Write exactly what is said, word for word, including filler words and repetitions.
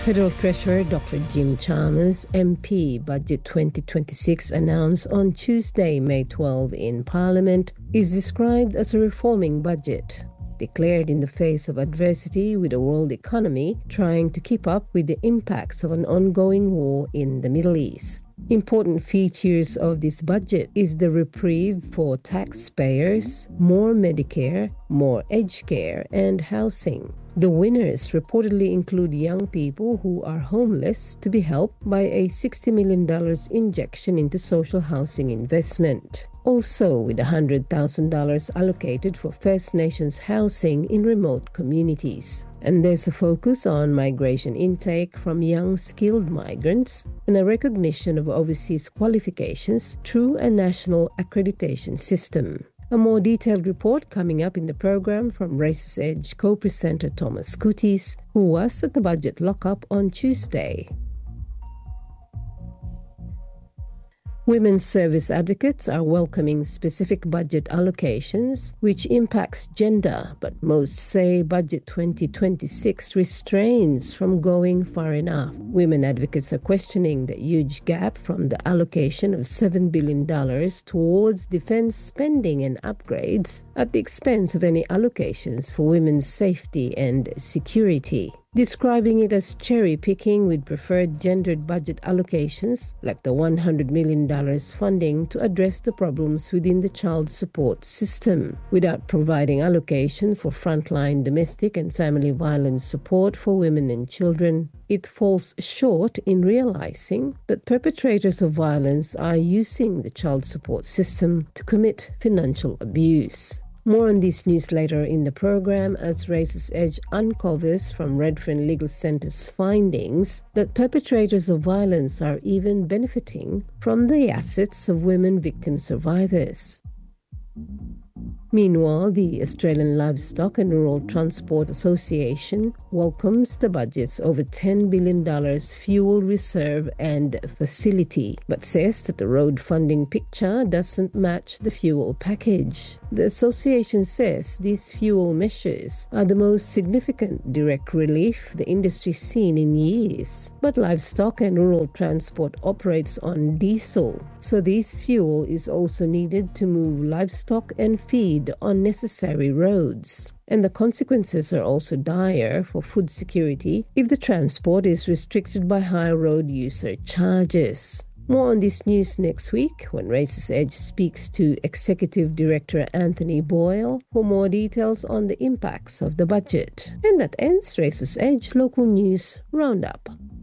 Federal Treasurer Doctor Jim Chalmers, M P, Budget twenty twenty-six announced on Tuesday, May twelfth in Parliament, is described as a reforming budget, declared in the face of adversity with the world economy trying to keep up with the impacts of an ongoing war in the Middle East. Important features of this budget is the reprieve for taxpayers, more Medicare, more aged care, and housing. The winners reportedly include young people who are homeless to be helped by a sixty million dollars injection into social housing investment. Also, with one hundred thousand dollars allocated for First Nations housing in remote communities. And there's a focus on migration intake from young skilled migrants and a recognition of overseas qualifications through a national accreditation system. A more detailed report coming up in the program from Races Edge co-presenter Thomas Kutis, who was at the budget lockup on Tuesday. Women's service advocates are welcoming specific budget allocations, which impacts gender, but most say Budget twenty twenty-six restrains from going far enough. Women advocates are questioning the huge gap from the allocation of seven billion dollars towards defense spending and upgrades at the expense of any allocations for women's safety and security, describing it as cherry-picking with preferred gendered budget allocations like the one hundred million dollars funding to address the problems within the child support system, without providing allocation for frontline domestic and family violence support for women and children. It falls short in realizing that perpetrators of violence are using the child support system to commit financial abuse. More on this news later in the program as Races Edge uncovers from Redfern Legal Center's findings that perpetrators of violence are even benefiting from the assets of women victim survivors. Meanwhile, the Australian Livestock and Rural Transport Association welcomes the budget's over ten billion dollars fuel reserve and facility, but says that the road funding picture doesn't match the fuel package. The association says these fuel measures are the most significant direct relief the industry's seen in years, but livestock and rural transport operates on diesel, so this fuel is also needed to move livestock and feed on necessary roads. And the consequences are also dire for food security if the transport is restricted by high road user charges. More on this news next week when Races Edge speaks to Executive Director Anthony Boyle for more details on the impacts of the budget. And that ends Races Edge Local News Roundup.